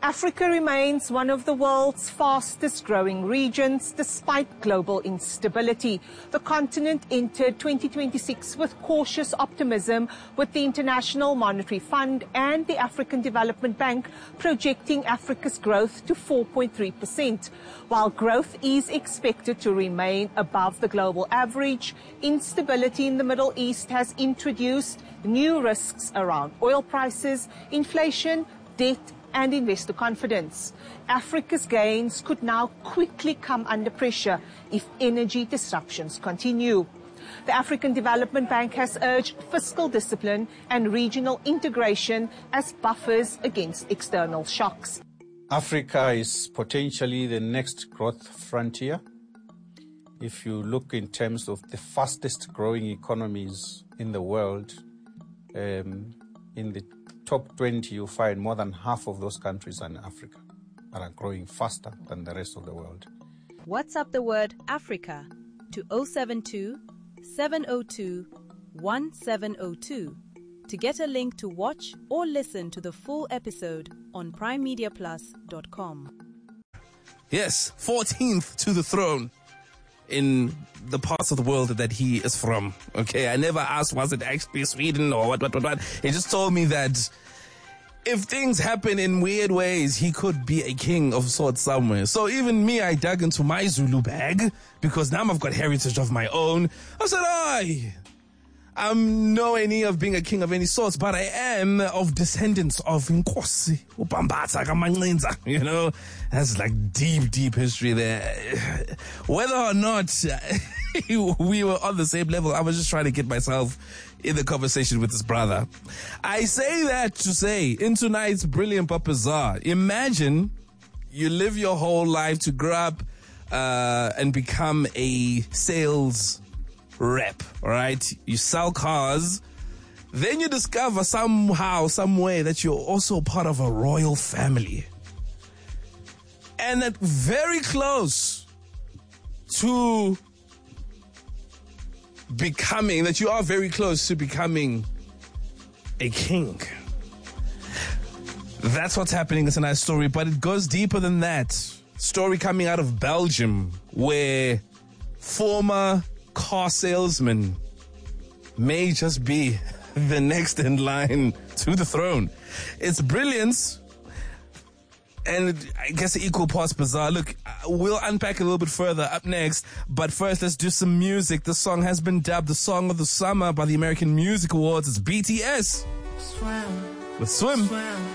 Africa remains one of the world's fastest growing regions despite global instability. The continent entered 2026 with cautious optimism, with the International Monetary Fund and the African Development Bank projecting Africa's growth to 4.3%. While growth is expected to remain above the global average, instability in the Middle East has introduced new risks around oil prices, inflation, debt and investor confidence. Africa's gains could now quickly come under pressure if energy disruptions continue. The African Development Bank has urged fiscal discipline and regional integration as buffers against external shocks. Africa is potentially the next growth frontier. If you look in terms of the fastest growing economies in the world, in the top 20, you find more than half of those countries are in Africa and are growing faster than the rest of the world. WhatsApp the word Africa to 072 702 1702 to get a link to watch or listen to the full episode on primemediaplus.com. Yes, 14th to the throne in the parts of the world that he is from. Okay, I never asked, was it actually Sweden or what. He just told me that if things happen in weird ways, he could be a king of sorts somewhere. So even me, I dug into my Zulu bag because now I've got heritage of my own. I said, I'm nowhere near of being a king of any sorts, but I am of descendants of Nkosi, Ubambata, Kamancinza, you know. That's like deep history there. Whether or not we were on the same level, I was just trying to get myself in the conversation with his brother. I say that to say, in tonight's Brilliant but Bizarre, imagine you live your whole life to grow up and become a sales rep, all right? You sell cars, then you discover somehow, some way that you're also part of a royal family. And that very close to becoming, that you are very close to becoming a king. That's what's happening in tonight's story, but it goes deeper than that. Story coming out of Belgium, where former car salesman may just be the next in line to the throne. It's brilliance and I guess equal parts bizarre. Look, we'll unpack a little bit further up next, but first let's do some music. The song has been dubbed the Song of the Summer by the American Music Awards. It's BTS with Swim.